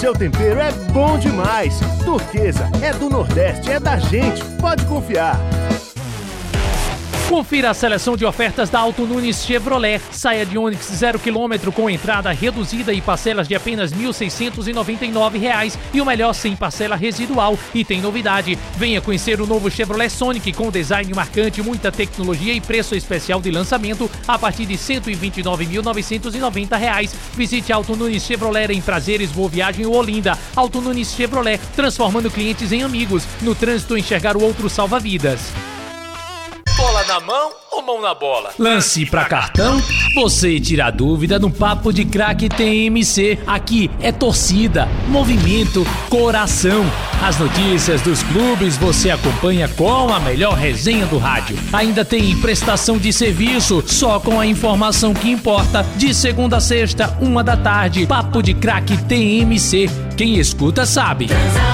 Seu tempero é bom demais. Turquesa é do Nordeste, é da gente. Pode confiar. Confira a seleção de ofertas da Auto Nunes Chevrolet. Saia de Onix 0 km com entrada reduzida e parcelas de apenas R$ 1.699 e o melhor sem parcela residual. E tem novidade, venha conhecer o novo Chevrolet Sonic com design marcante, muita tecnologia e preço especial de lançamento a partir de R$ 129.990. Visite a Auto Nunes Chevrolet em Prazeres, Boa Viagem ou Olinda. Auto Nunes Chevrolet, transformando clientes em amigos. No trânsito, enxergar o outro salva vidas. Bola na mão ou mão na bola? Lance pra cartão? Você tira a dúvida no Papo de Craque TMC. Aqui é torcida, movimento, coração. As notícias dos clubes você acompanha com a melhor resenha do rádio. Ainda tem prestação de serviço, só com a informação que importa. De segunda a sexta, 13h. Papo de Craque TMC. Quem escuta sabe.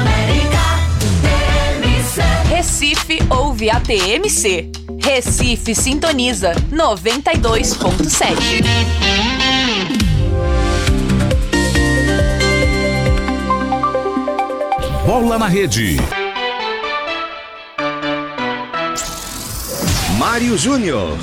Recife ouve a TMC. Recife sintoniza 92.7. Bola na Rede. Mário Júnior.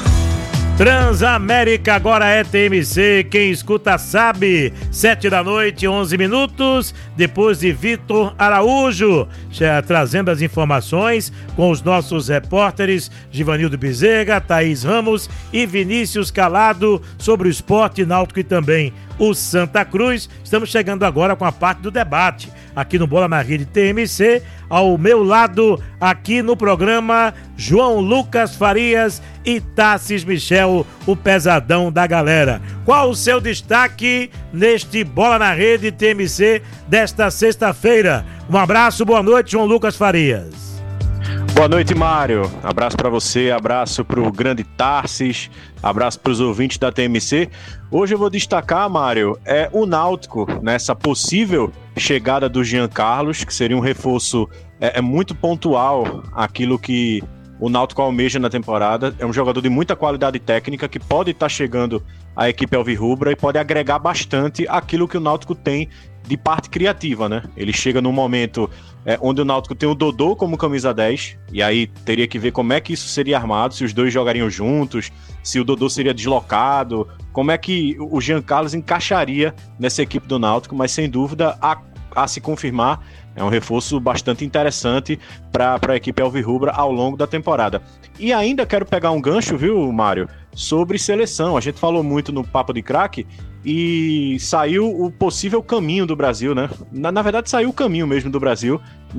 Transamérica agora é TMC, quem escuta sabe. 7h, 11 minutos, depois de Vitor Araújo, trazendo as informações com os nossos repórteres Givanildo Bezerra, Thaís Ramos e Vinícius Calado sobre o esporte náutico e também o Santa Cruz. Estamos chegando agora com a parte do debate aqui no Bola na Rede TMC. Ao meu lado, aqui no programa, João Lucas Farias e Tassis Michel, o pesadão da galera. Qual o seu destaque neste Bola na Rede TMC desta sexta-feira? Um abraço, boa noite, João Lucas Farias. Boa noite, Mário. Abraço para você, abraço para o grande Tarsis, abraço para os ouvintes da TMC. Hoje eu vou destacar, Mário, o Náutico nessa possível chegada do Jean Carlos, que seria um reforço muito pontual àquilo que o Náutico almeja na temporada. É um jogador de muita qualidade técnica que pode estar chegando à equipe alvirrubra e pode agregar bastante aquilo que o Náutico tem de parte criativa, né? Ele chega num momento onde o Náutico tem o Dodô como camisa 10, e aí teria que ver como é que isso seria armado, se os dois jogariam juntos, se o Dodô seria deslocado, como é que o Jean Carlos encaixaria nessa equipe do Náutico, mas sem dúvida a se confirmar, é um reforço bastante interessante para a equipe alvirrubra ao longo da temporada. E ainda quero pegar um gancho, viu, Mário, sobre seleção. A gente falou muito no Papo de Craque e saiu o possível caminho do Brasil, né? Na verdade, saiu o caminho mesmo do Brasil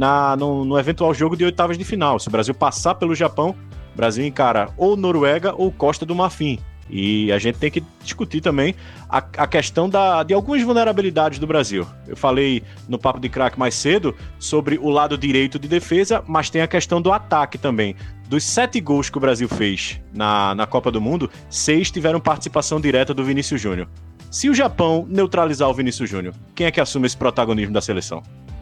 no eventual jogo de oitavas de final. Se o Brasil passar pelo Japão, o Brasil encara ou Noruega ou Costa do Marfim. E a gente tem que discutir também a questão de algumas vulnerabilidades do Brasil. Eu falei no Papo de Craque mais cedo sobre o lado direito de defesa, mas tem a questão do ataque também. Dos 7 gols que o Brasil fez na Copa do Mundo, 6 tiveram participação direta do Vinícius Júnior. Se o Japão neutralizar o Vinícius Júnior, quem é que assume esse protagonismo da seleção?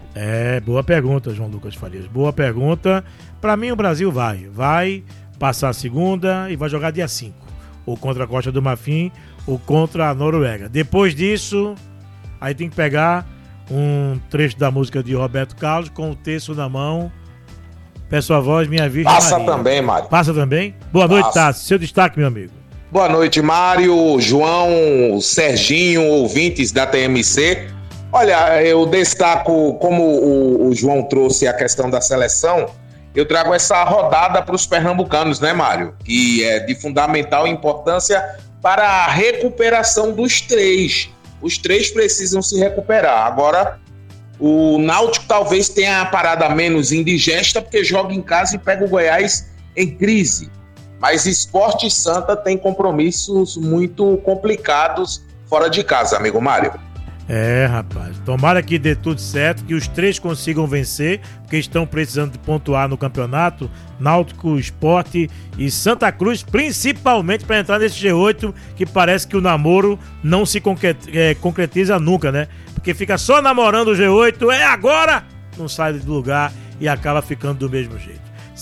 Boa pergunta, João Lucas Farias. Boa pergunta. Para mim, o Brasil vai passar a segunda e vai jogar dia 5. Ou contra a Costa do Marfim, ou contra a Noruega. Depois disso, aí tem que pegar um trecho da música de Roberto Carlos com o terço na mão. Peço a voz, minha Virgem Passa Maria. Também, Mário. Passa também? Boa noite, Tassi. Seu destaque, meu amigo. Boa noite, Mário, João, Serginho, ouvintes da TMC. Olha, eu destaco, como o João trouxe a questão da seleção, eu trago essa rodada para os pernambucanos, né, Mário? Que é de fundamental importância para a recuperação dos 3. Os 3 precisam se recuperar. Agora, o Náutico talvez tenha a parada menos indigesta, porque joga em casa e pega o Goiás em crise. Mas Sport e Santa tem compromissos muito complicados fora de casa, amigo Mário. Rapaz, tomara que dê tudo certo, que os 3 consigam vencer, porque estão precisando de pontuar no campeonato. Náutico, Sport e Santa Cruz, principalmente para entrar nesse G8, que parece que o namoro não se concretiza nunca, né? Porque fica só namorando o G8, agora! Não sai do lugar e acaba ficando do mesmo jeito.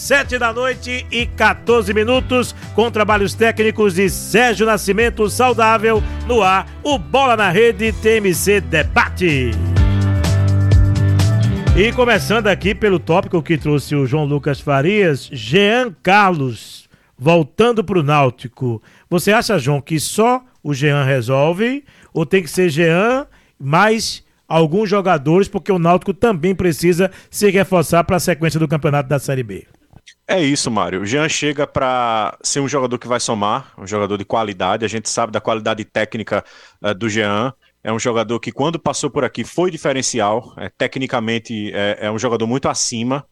7h14, com trabalhos técnicos de Sérgio Nascimento, saudável, no ar, o Bola na Rede TMC Debate. E começando aqui pelo tópico que trouxe o João Lucas Farias, Jean Carlos voltando pro Náutico. Você acha, João, que só o Jean resolve ou tem que ser Jean mais alguns jogadores, porque o Náutico também precisa se reforçar para a sequência do campeonato da Série B? É isso, Mário. O Jean chega para ser um jogador que vai somar, um jogador de qualidade. A gente sabe da qualidade técnica do Jean. É um jogador que, quando passou por aqui, foi diferencial. Tecnicamente, é um jogador muito acima.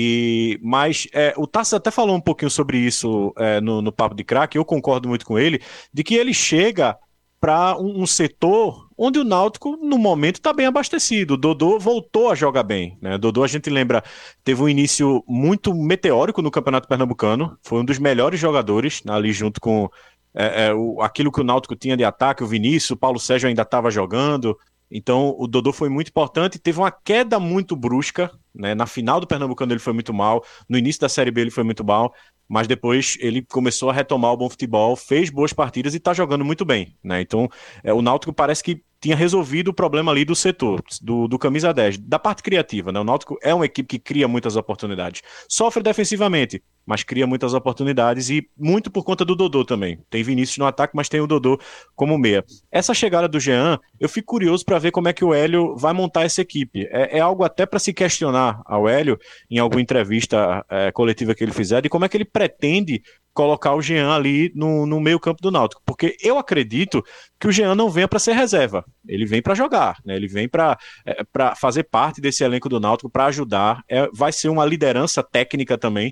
Mas o Tarso até falou um pouquinho sobre isso no Papo de Craque. Eu concordo muito com ele, de que ele chega para um setor onde o Náutico, no momento, está bem abastecido. O Dodô voltou a jogar bem, né? O Dodô, a gente lembra, teve um início muito meteórico no Campeonato Pernambucano. Foi um dos melhores jogadores, ali junto com aquilo que o Náutico tinha de ataque, o Vinícius, o Paulo Sérgio ainda estava jogando. Então o Dodô foi muito importante, teve uma queda muito brusca, né? Na final do Pernambucano ele foi muito mal, no início da Série B ele foi muito mal, mas depois ele começou a retomar o bom futebol, fez boas partidas e está jogando muito bem, né? Então o Náutico parece que tinha resolvido o problema ali do setor, do camisa 10, da parte criativa, né? O Náutico é uma equipe que cria muitas oportunidades, sofre defensivamente, mas cria muitas oportunidades e muito por conta do Dodô também. Tem Vinícius no ataque, mas tem o Dodô como meia. Essa chegada do Jean, eu fico curioso para ver como é que o Hélio vai montar essa equipe. É algo até para se questionar ao Hélio, em alguma entrevista coletiva que ele fizer, de como é que ele pretende colocar o Jean ali no meio campo do Náutico, porque eu acredito que o Jean não venha para ser reserva, ele vem para jogar, né? Ele vem para fazer parte desse elenco do Náutico, para ajudar, vai ser uma liderança técnica também,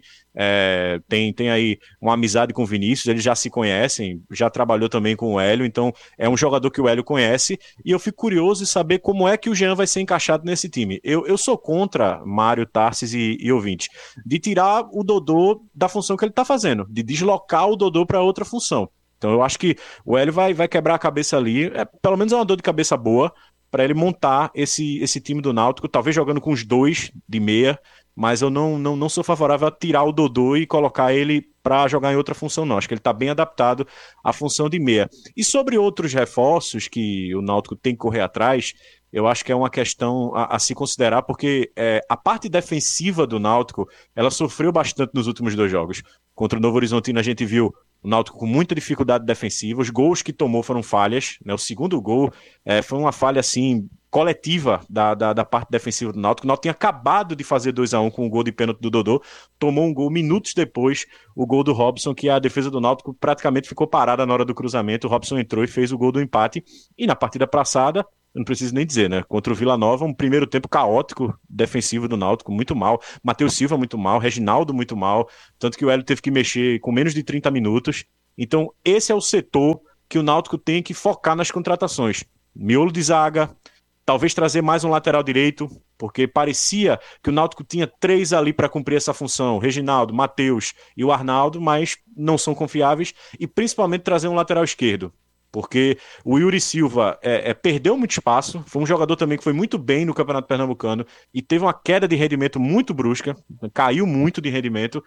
tem aí uma amizade com o Vinícius, eles já se conhecem, já trabalhou também com o Hélio, então é um jogador que o Hélio conhece, e eu fico curioso em saber como é que o Jean vai ser encaixado nesse time. Eu sou contra, Mário, Tarsis e ouvinte, de tirar o Dodô da função que ele está fazendo, de deslocar o Dodô para outra função. Então eu acho que o Hélio vai quebrar a cabeça ali, pelo menos é uma dor de cabeça boa, para ele montar esse time do Náutico, talvez jogando com os dois de meia, mas eu não sou favorável a tirar o Dodô e colocar ele para jogar em outra função, não. Acho que ele está bem adaptado à função de meia. E sobre outros reforços que o Náutico tem que correr atrás, eu acho que é uma questão a se considerar, porque a parte defensiva do Náutico, ela sofreu bastante nos últimos 2 jogos. Contra o Novo Horizontino a gente viu o Náutico com muita dificuldade defensiva, os gols que tomou foram falhas, né? O segundo gol foi uma falha assim coletiva da parte defensiva do Náutico. O Náutico tinha acabado de fazer 2-1 com o gol de pênalti do Dodô, tomou um gol minutos depois, o gol do Robson, que a defesa do Náutico praticamente ficou parada na hora do cruzamento. O Robson entrou e fez o gol do empate. E na partida passada, eu não preciso nem dizer, né? Contra o Vila Nova, um primeiro tempo caótico defensivo do Náutico, muito mal. Matheus Silva muito mal, Reginaldo muito mal, tanto que o Hélio teve que mexer com menos de 30 minutos. Então esse é o setor que o Náutico tem que focar nas contratações. Miolo de zaga, talvez trazer mais um lateral direito, porque parecia que o Náutico tinha 3 ali para cumprir essa função, Reginaldo, Matheus e o Arnaldo, mas não são confiáveis, e principalmente trazer um lateral esquerdo. Porque o Yuri Silva perdeu muito espaço, foi um jogador também que foi muito bem no Campeonato Pernambucano e teve uma queda de rendimento muito brusca, caiu muito de rendimento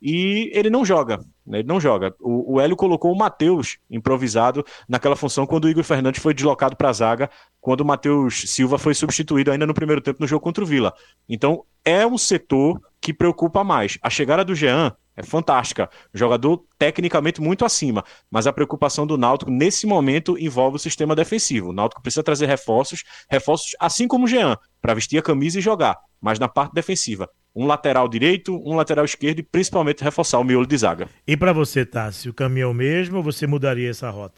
e ele não joga, né? Ele não joga. O Hélio colocou o Matheus improvisado naquela função quando o Igor Fernandes foi deslocado para a zaga, quando o Matheus Silva foi substituído ainda no primeiro tempo no jogo contra o Vila. Então é um setor que preocupa mais. A chegada do Jean é fantástica, jogador tecnicamente muito acima, mas a preocupação do Náutico nesse momento envolve o sistema defensivo. O Náutico precisa trazer reforços assim como o Jean, para vestir a camisa e jogar, mas na parte defensiva, um lateral direito, um lateral esquerdo e principalmente reforçar o miolo de zaga. E para você, Tassi, o caminho é o mesmo ou você mudaria essa rota?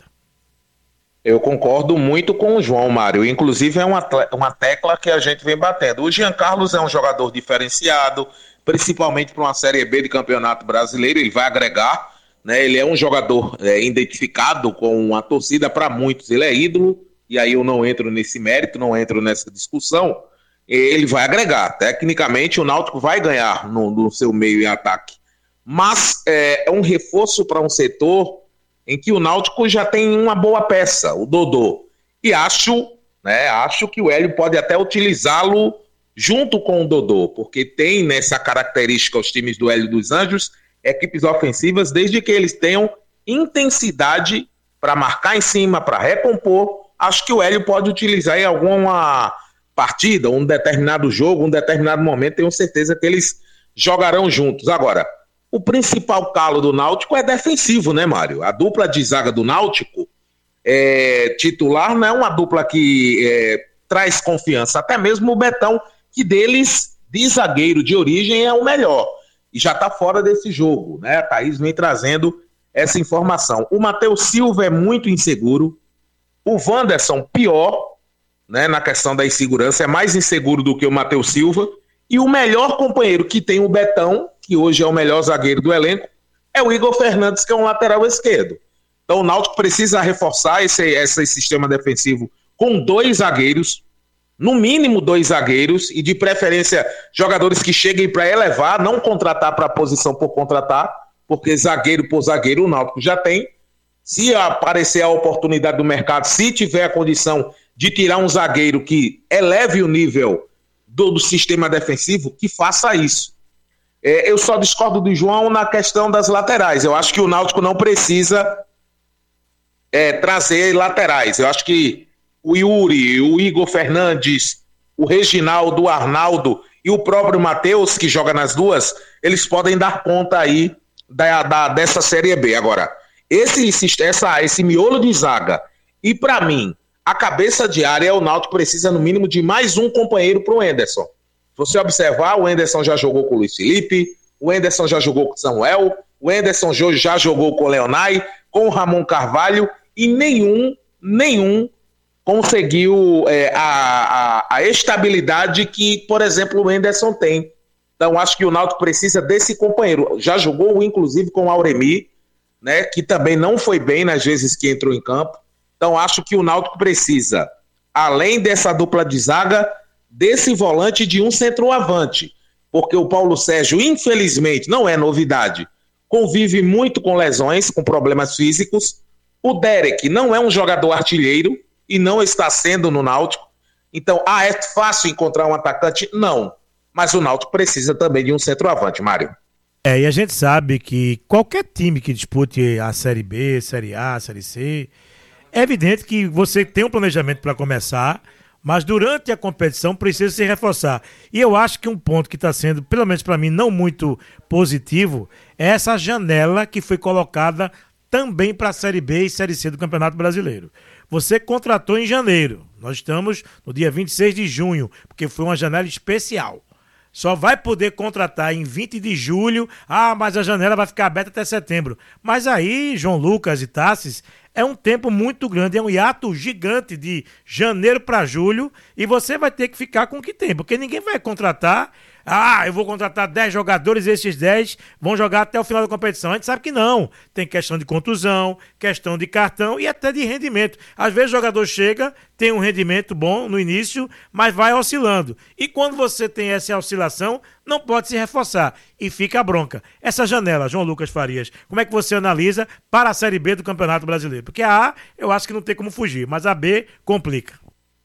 Eu concordo muito com o João, Mário. Inclusive é uma tecla que a gente vem batendo. O Jean Carlos é um jogador diferenciado, principalmente para uma Série B de Campeonato Brasileiro, ele vai agregar, né? Ele é um jogador identificado com a torcida, para muitos ele é ídolo, e aí eu não entro nesse mérito, não entro nessa discussão. Ele vai agregar, tecnicamente o Náutico vai ganhar no seu meio e ataque, mas é um reforço para um setor em que o Náutico já tem uma boa peça, o Dodô, e acho que o Hélio pode até utilizá-lo junto com o Dodô, porque tem nessa característica os times do Hélio dos Anjos, equipes ofensivas, desde que eles tenham intensidade para marcar em cima, para recompor. Acho que o Hélio pode utilizar em alguma partida, um determinado jogo, um determinado momento, tenho certeza que eles jogarão juntos. Agora, o principal calo do Náutico é defensivo, né, Mário? A dupla de zaga do Náutico titular não é uma dupla que traz confiança. Até mesmo o Betão, que deles, de zagueiro de origem, é o melhor. E já está fora desse jogo, né? A Thaís vem trazendo essa informação. O Matheus Silva é muito inseguro. O Wanderson, pior, né, na questão da insegurança, é mais inseguro do que o Matheus Silva. E o melhor companheiro que tem o Betão, que hoje é o melhor zagueiro do elenco, é o Igor Fernandes, que é um lateral esquerdo. Então o Náutico precisa reforçar esse sistema defensivo com 2 zagueiros, no mínimo 2 zagueiros, e de preferência jogadores que cheguem para elevar, não contratar para posição por contratar, porque zagueiro por zagueiro o Náutico já tem. Se aparecer a oportunidade do mercado, se tiver a condição de tirar um zagueiro que eleve o nível do sistema defensivo, que faça isso. Eu só discordo do João na questão das laterais. Eu acho que o Náutico não precisa trazer laterais. Eu acho que o Yuri, o Igor Fernandes, o Reginaldo, o Arnaldo e o próprio Matheus, que joga nas duas, eles podem dar conta aí dessa Série B. Agora, esse miolo de zaga, e para mim, a cabeça de área, o Náutico precisa no mínimo de mais um companheiro para o Enderson. Se você observar, o Enderson já jogou com o Luiz Felipe, o Enderson já jogou com o Samuel, o Enderson já jogou com o Leonai, com o Ramon Carvalho, e nenhum conseguiu a estabilidade que, por exemplo, o Enderson tem. Então, acho que o Náutico precisa desse companheiro. Já jogou, inclusive, com o Auremi, né, que também não foi bem nas vezes que entrou em campo. Então, acho que o Náutico precisa, além dessa dupla de zaga, desse volante de um centroavante. Porque o Paulo Sérgio, infelizmente, não é novidade, convive muito com lesões, com problemas físicos. O Derek não é um jogador artilheiro e não está sendo no Náutico. Então, é fácil encontrar um atacante? Não. Mas o Náutico precisa também de um centroavante, Mário. E a gente sabe que qualquer time que dispute a Série B, Série A, Série C, é evidente que você tem um planejamento para começar, mas durante a competição precisa se reforçar. E eu acho que um ponto que está sendo, pelo menos para mim, não muito positivo, é essa janela que foi colocada também para a Série B e Série C do Campeonato Brasileiro. Você contratou em janeiro, nós estamos no dia 26 de junho, porque foi uma janela especial. Só vai poder contratar em 20 de julho, mas a janela vai ficar aberta até setembro. Mas aí, João Lucas e Tassis, é um tempo muito grande, é um hiato gigante de janeiro para julho, e você vai ter que ficar com o que tem, porque ninguém vai contratar, eu vou contratar 10 jogadores e esses 10 vão jogar até o final da competição. A gente sabe que não. Tem questão de contusão, questão de cartão e até de rendimento. Às vezes o jogador chega, tem um rendimento bom no início, mas vai oscilando. E quando você tem essa oscilação, não pode se reforçar. E fica a bronca. Essa janela, João Lucas Farias, como é que você analisa para a Série B do Campeonato Brasileiro? Porque a A, eu acho que não tem como fugir, mas a B complica.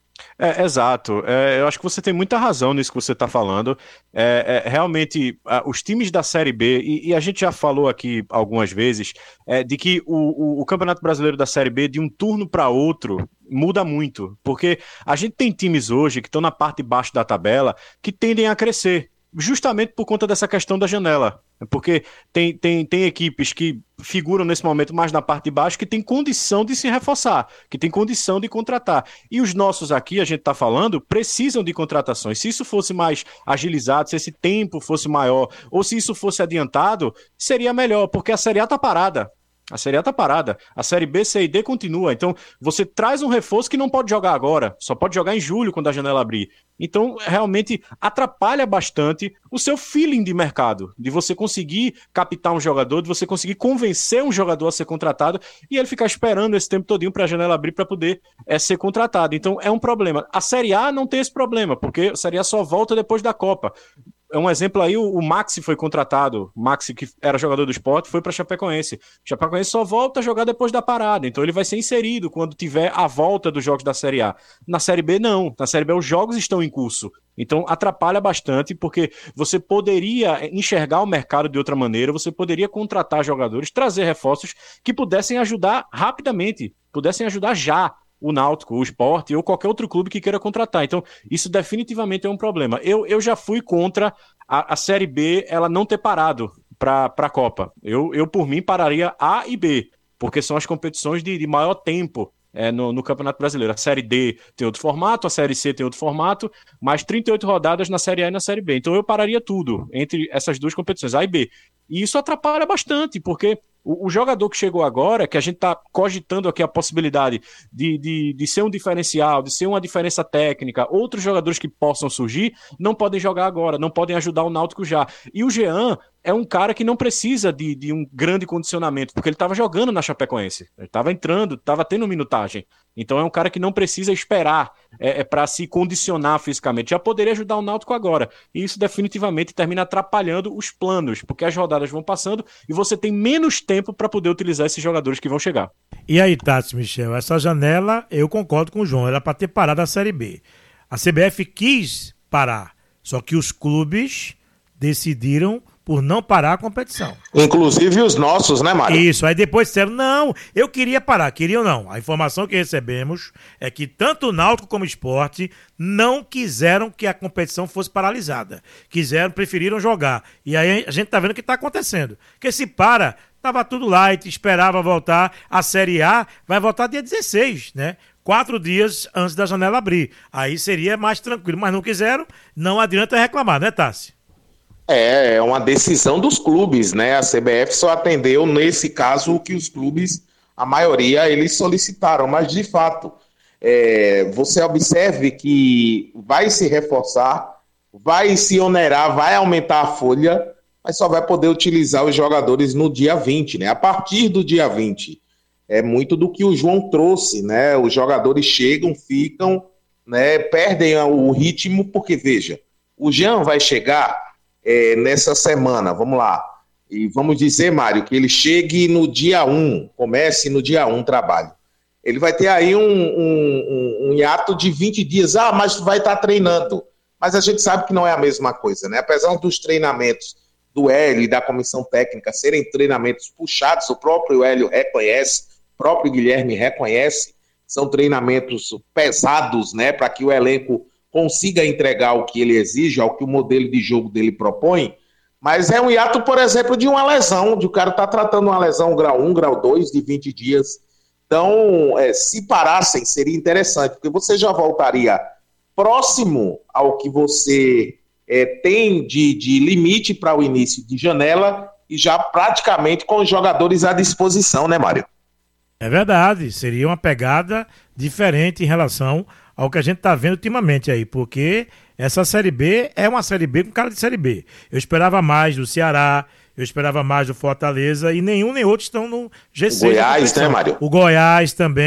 Exato. Eu acho que você tem muita razão nisso que você está falando. Realmente, os times da Série B, e a gente já falou aqui algumas vezes, de que o Campeonato Brasileiro da Série B, de um turno para outro, muda muito. Porque a gente tem times hoje que estão na parte de baixo da tabela que tendem a crescer, justamente por conta dessa questão da janela. Porque tem equipes que figuram nesse momento mais na parte de baixo que tem condição de se reforçar, que tem condição de contratar. E os nossos aqui, a gente está falando, precisam de contratações. Se isso fosse mais agilizado, se esse tempo fosse maior, ou se isso fosse adiantado, seria melhor, porque a Série A está parada. A Série A está parada. A Série B, C e D continua. Então, você traz um reforço que não pode jogar agora. Só pode jogar em julho, quando a janela abrir. Então, realmente, atrapalha bastante o seu feeling de mercado. De você conseguir captar um jogador, de você conseguir convencer um jogador a ser contratado e ele ficar esperando esse tempo todinho para a janela abrir para poder ser contratado. Então, é um problema. A Série A não tem esse problema, porque a Série A só volta depois da Copa. Um exemplo aí, o Maxi foi contratado. O Maxi, que era jogador do Sport, foi para Chapecoense. O Chapecoense só volta a jogar depois da parada. Então ele vai ser inserido quando tiver a volta dos jogos da Série A. Na Série B, não. Na Série B, os jogos estão em curso. Então atrapalha bastante, porque você poderia enxergar o mercado de outra maneira, você poderia contratar jogadores, trazer reforços que pudessem ajudar rapidamente, pudessem ajudar já. o Náutico, o Sport ou qualquer outro clube que queira contratar. Então, isso definitivamente é um problema. Eu já fui contra a Série B ela não ter parado para a Copa. Eu, por mim, pararia A e B, porque são as competições de maior tempo no Campeonato Brasileiro. A Série D tem outro formato, a Série C tem outro formato, mais 38 rodadas na Série A e na Série B. Então eu pararia tudo entre essas duas competições, A e B. E isso atrapalha bastante, porque o jogador que chegou agora, que a gente está cogitando aqui a possibilidade de ser um diferencial, de ser uma diferença técnica, outros jogadores que possam surgir, não podem jogar agora, não podem ajudar o Náutico já. E o Jean é um cara que não precisa de um grande condicionamento, porque ele estava jogando na Chapecoense, ele estava entrando, estava tendo minutagem. Então é um cara que não precisa esperar para se condicionar fisicamente. Já poderia ajudar o Náutico agora. E isso definitivamente termina atrapalhando os planos, porque as rodadas vão passando e você tem menos tempo para poder utilizar esses jogadores que vão chegar. E aí, Tati, Michel, essa janela, eu concordo com o João, era para ter parado a Série B. A CBF quis parar, só que os clubes decidiram por não parar a competição. Inclusive os nossos, né, Mário? Isso, aí depois disseram, não, eu queria parar, queriam não. A informação que recebemos é que tanto o Náutico como o Sport não quiseram que a competição fosse paralisada. Preferiram jogar. E aí a gente tá vendo o que tá acontecendo. Porque se para, tava tudo light, esperava voltar. A Série A vai voltar dia 16, né? 4 dias antes da janela abrir. Aí seria mais tranquilo, mas não quiseram, não adianta reclamar, né, Tassi? É uma decisão dos clubes, né? A CBF só atendeu, nesse caso, o que os clubes, a maioria, eles solicitaram. Mas, de fato, você observe que vai se reforçar, vai se onerar, vai aumentar a folha, mas só vai poder utilizar os jogadores no dia 20, né? A partir do dia 20. É muito do que o João trouxe, né? Os jogadores chegam, ficam, né? Perdem o ritmo, porque, veja, o Jean vai chegar nessa semana, vamos lá, e vamos dizer, Mário, que ele chegue no dia 1, comece no dia 1 o trabalho. Ele vai ter aí um hiato de 20 dias, mas vai estar treinando. Mas a gente sabe que não é a mesma coisa, né? Apesar dos treinamentos do Hélio e da comissão técnica serem treinamentos puxados, o próprio Hélio reconhece, o próprio Guilherme reconhece, são treinamentos pesados, né, para que o elenco consiga entregar o que ele exige, ao que o modelo de jogo dele propõe, mas é um hiato, por exemplo, de uma lesão, de o cara estar tratando uma lesão grau 1, grau 2, de 20 dias. Então, se parassem, seria interessante, porque você já voltaria próximo ao que você tem de limite para o início de janela e já praticamente com os jogadores à disposição, né, Mário? É verdade, seria uma pegada diferente em relação ao que a gente está vendo ultimamente aí, porque essa Série B é uma Série B com cara de Série B. Eu esperava mais do Ceará, eu esperava mais do Fortaleza e nenhum nem outro estão no G6. O Goiás, né, Mário? O Goiás também.